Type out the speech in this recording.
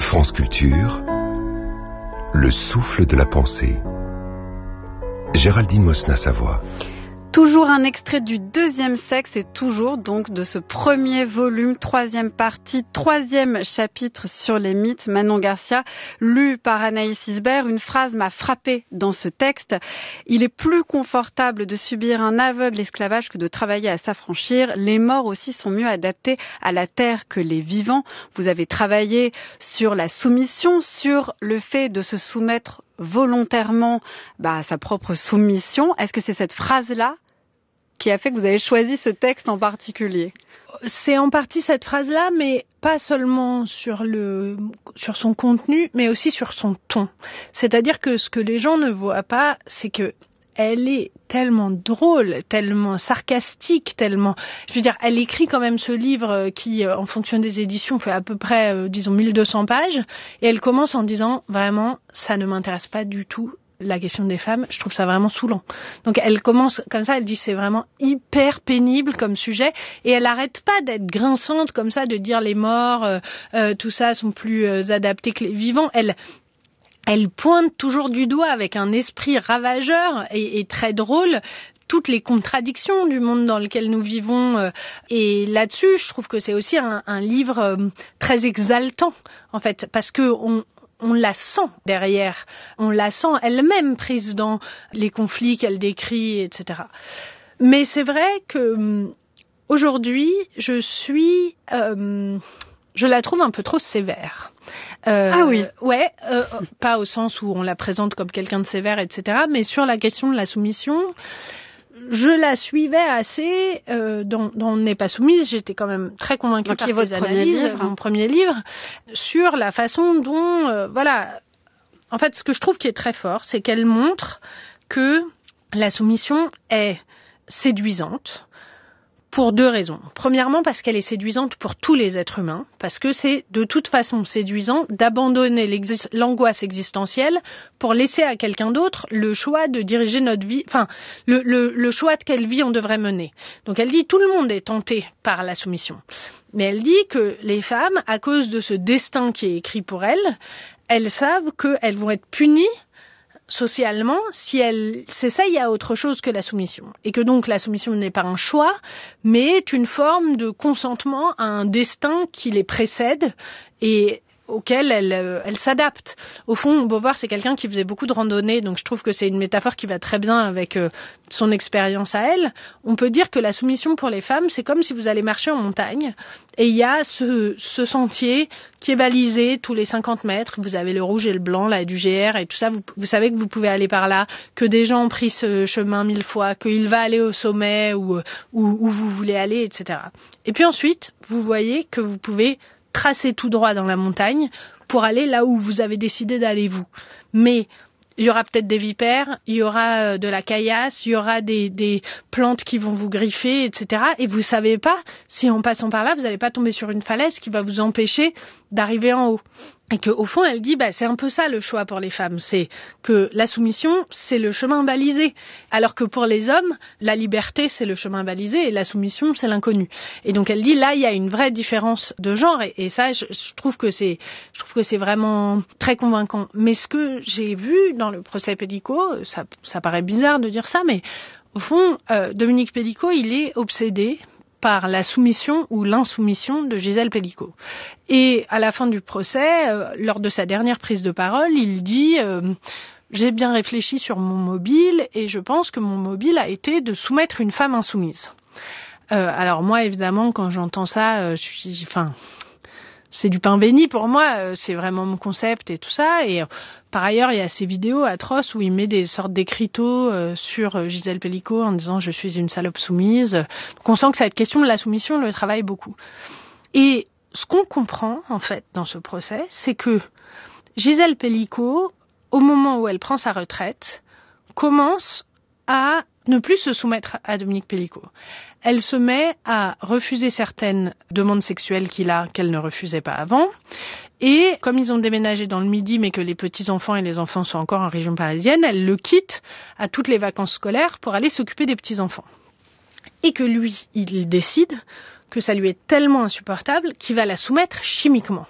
France Culture, le souffle de la pensée. Géraldine Mosna-Savoie. Toujours un extrait du Deuxième sexe et toujours donc de ce premier volume, troisième partie, troisième chapitre sur les mythes. Manon Garcia, lu par Anaïs Isbert, une phrase m'a frappée dans ce texte. Il est plus confortable de subir un aveugle esclavage que de travailler à s'affranchir. Les morts aussi sont mieux adaptés à la terre que les vivants. Vous avez travaillé sur la soumission, sur le fait de se soumettre volontairement à sa propre soumission. Est-ce que c'est cette phrase-là qui a fait que vous avez choisi ce texte en particulier? C'est en partie cette phrase-là, mais pas seulement sur son contenu, mais aussi sur son ton. C'est-à-dire que ce que les gens ne voient pas, c'est que elle est tellement drôle, tellement sarcastique, elle écrit quand même ce livre qui, en fonction des éditions, fait à peu près, 1200 pages. Et elle commence en disant, vraiment, ça ne m'intéresse pas du tout, la question des femmes. Je trouve ça vraiment saoulant. Donc elle commence comme ça, elle dit, c'est vraiment hyper pénible comme sujet. Et elle arrête pas d'être grinçante comme ça, de dire les morts, tout ça sont plus adaptés que les vivants. Elle pointe toujours du doigt avec un esprit ravageur et très drôle toutes les contradictions du monde dans lequel nous vivons. Et là-dessus, je trouve que c'est aussi un livre très exaltant, en fait, parce que on la sent derrière. On la sent elle-même prise dans les conflits qu'elle décrit, etc. Mais c'est vrai que aujourd'hui, je la trouve un peu trop sévère. Ah oui. Ouais, pas au sens où on la présente comme quelqu'un de sévère, etc. Mais sur la question de la soumission, je la suivais assez dans On n'est pas soumise. J'étais quand même très convaincue par ses analyses, mon premier livre, sur la façon dont, En fait, ce que je trouve qui est très fort, c'est qu'elle montre que la soumission est séduisante. Pour deux raisons. Premièrement, parce qu'elle est séduisante pour tous les êtres humains, parce que c'est de toute façon séduisant d'abandonner l'angoisse existentielle pour laisser à quelqu'un d'autre le choix de diriger notre vie, le choix de quelle vie on devrait mener. Donc elle dit, tout le monde est tenté par la soumission. Mais elle dit que les femmes, à cause de ce destin qui est écrit pour elles savent qu'elles vont être punies socialement, si elles s'essayent à autre chose que la soumission. Et que donc la soumission n'est pas un choix, mais est une forme de consentement à un destin qui les précède et auquel elles s'adaptent. Au fond, Beauvoir, c'est quelqu'un qui faisait beaucoup de randonnées, donc je trouve que c'est une métaphore qui va très bien avec son expérience à elle. On peut dire que la soumission pour les femmes, c'est comme si vous allez marcher en montagne, et il y a ce sentier qui est balisé tous les 50 mètres. Vous avez le rouge et le blanc, là, du GR et tout ça. Vous savez que vous pouvez aller par là, que des gens ont pris ce chemin 1000 fois, qu'il va aller au sommet où vous voulez aller, etc. Et puis ensuite, vous voyez que vous pouvez tracer tout droit dans la montagne pour aller là où vous avez décidé d'aller vous. Mais il y aura peut-être des vipères, il y aura de la caillasse, il y aura des plantes qui vont vous griffer, etc. Et vous savez pas si en passant par là, vous n'allez pas tomber sur une falaise qui va vous empêcher d'arriver en haut. Et qu'au fond, elle dit, c'est un peu ça le choix pour les femmes. C'est que la soumission, c'est le chemin balisé. Alors que pour les hommes, la liberté, c'est le chemin balisé et la soumission, c'est l'inconnu. Et donc elle dit, là, il y a une vraie différence de genre. Et ça, je trouve que c'est vraiment très convaincant. Mais ce que j'ai vu dans le procès Pellicot, ça paraît bizarre de dire ça, mais au fond, Dominique Pellicot, il est obsédé par la soumission ou l'insoumission de Gisèle Pellicot. Et à la fin du procès, lors de sa dernière prise de parole, il dit j'ai bien réfléchi sur mon mobile et je pense que mon mobile a été de soumettre une femme insoumise. Alors moi, évidemment, quand j'entends ça, c'est du pain béni pour moi, c'est vraiment mon concept et tout ça. Et par ailleurs, il y a ces vidéos atroces où il met des sortes d'écriteaux sur Gisèle Pellicot en disant « je suis une salope soumise ». Donc on sent que cette question de la soumission le travaille beaucoup. Et ce qu'on comprend, en fait, dans ce procès, c'est que Gisèle Pellicot, au moment où elle prend sa retraite, commence à ne plus se soumettre à Dominique Pellicot. Elle se met à refuser certaines demandes sexuelles qu'elle ne refusait pas avant. Et comme ils ont déménagé dans le Midi, mais que les petits-enfants et les enfants sont encore en région parisienne, elle le quitte à toutes les vacances scolaires pour aller s'occuper des petits-enfants. Et que lui, il décide que ça lui est tellement insupportable qu'il va la soumettre chimiquement.